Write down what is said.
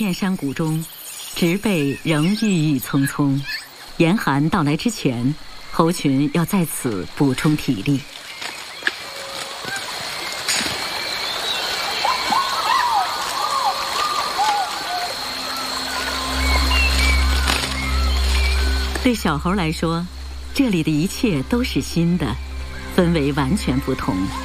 遍山谷中，植被仍郁郁葱葱。严寒到来之前，猴群要在此补充体力。对小猴来说，这里的一切都是新的，氛围完全不同。